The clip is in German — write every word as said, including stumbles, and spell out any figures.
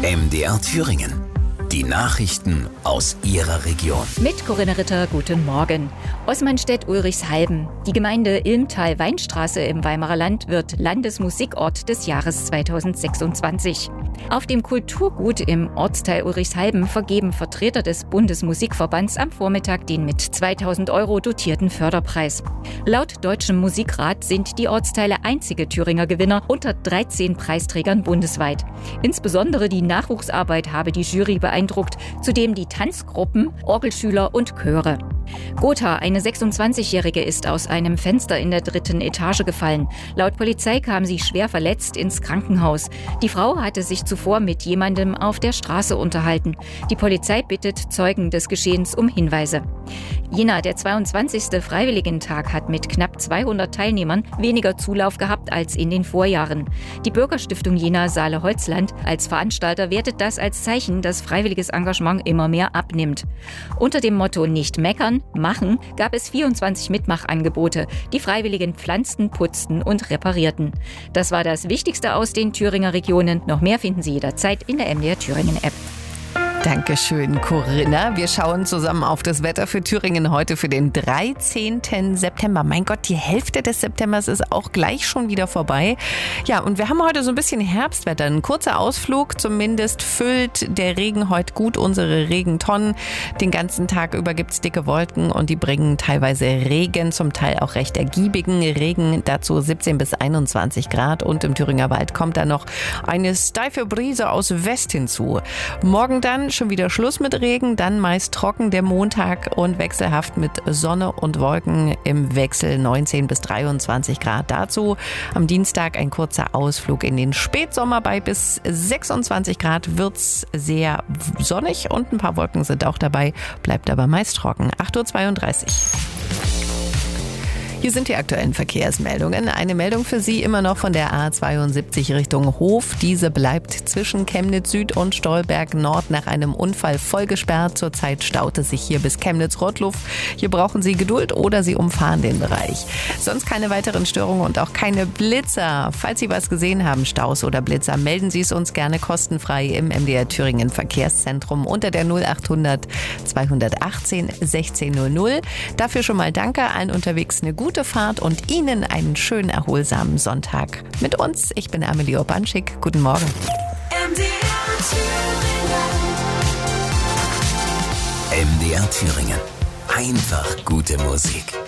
M D R Thüringen. Die Nachrichten aus Ihrer Region. Mit Corinna Ritter, guten Morgen. Osmanstedt-Ulrichshalben. Die Gemeinde Ilmtal-Weinstraße im Weimarer Land wird Landesmusikort des Jahres zweitausendsechsundzwanzig. Auf dem Kulturgut im Ortsteil Ulrichshalben vergeben Vertreter des Bundesmusikverbands am Vormittag den mit zweitausend Euro dotierten Förderpreis. Laut Deutschem Musikrat sind die Ortsteile einzige Thüringer Gewinner unter dreizehn Preisträgern bundesweit. Insbesondere die Nachwuchsarbeit habe die Jury beeindruckt, zudem die Tanzgruppen, Orgelschüler und Chöre. Gotha, eine sechsundzwanzigjährige, ist aus einem Fenster in der dritten Etage gefallen. Laut Polizei kam sie schwer verletzt ins Krankenhaus. Die Frau hatte sich zuvor mit jemandem auf der Straße unterhalten. Die Polizei bittet Zeugen des Geschehens um Hinweise. Jena, der zweiundzwanzigste Freiwilligentag, hat mit knapp zweihundert Teilnehmern weniger Zulauf gehabt als in den Vorjahren. Die Bürgerstiftung Jena Saale-Holzland als Veranstalter wertet das als Zeichen, dass freiwilliges Engagement immer mehr abnimmt. Unter dem Motto "Nicht meckern, machen" gab es vierundzwanzig Mitmachangebote. Die Freiwilligen pflanzten, putzten und reparierten. Das war das Wichtigste aus den Thüringer Regionen. Noch mehr finden Sie jederzeit in der M D R Thüringen App. Dankeschön, Corinna. Wir schauen zusammen auf das Wetter für Thüringen heute für den dreizehnten September. Mein Gott, die Hälfte des Septembers ist auch gleich schon wieder vorbei. Ja, und wir haben heute so ein bisschen Herbstwetter. Ein kurzer Ausflug, zumindest füllt der Regen heute gut unsere Regentonnen. Den ganzen Tag über gibt's dicke Wolken und die bringen teilweise Regen, zum Teil auch recht ergiebigen Regen. Dazu siebzehn bis einundzwanzig Grad und im Thüringer Wald kommt dann noch eine steife Brise aus West hinzu. Morgen dann schon wieder Schluss mit Regen, dann meist trocken der Montag und wechselhaft mit Sonne und Wolken im Wechsel neunzehn bis dreiundzwanzig Grad. Dazu am Dienstag ein kurzer Ausflug in den Spätsommer. Bei bis sechsundzwanzig Grad wird's sehr sonnig und ein paar Wolken sind auch dabei, bleibt aber meist trocken. acht Uhr zweiunddreißig. Hier sind die aktuellen Verkehrsmeldungen. Eine Meldung für Sie immer noch von der A zweiundsiebzig Richtung Hof. Diese bleibt zwischen Chemnitz Süd und Stolberg Nord nach einem Unfall voll gesperrt. Zurzeit staut es sich hier bis Chemnitz-Rottluf. Hier brauchen Sie Geduld oder Sie umfahren den Bereich. Sonst keine weiteren Störungen und auch keine Blitzer. Falls Sie was gesehen haben, Staus oder Blitzer, melden Sie es uns gerne kostenfrei im M D R Thüringen Verkehrszentrum unter der null achthundert zweihundertachtzehn sechzehn null null. Dafür schon mal danke, allen unterwegs eine gute Fahrt und Ihnen einen schönen, erholsamen Sonntag. Mit uns, ich bin Amelie Urbanschik. Guten Morgen. M D R Thüringen. Einfach gute Musik.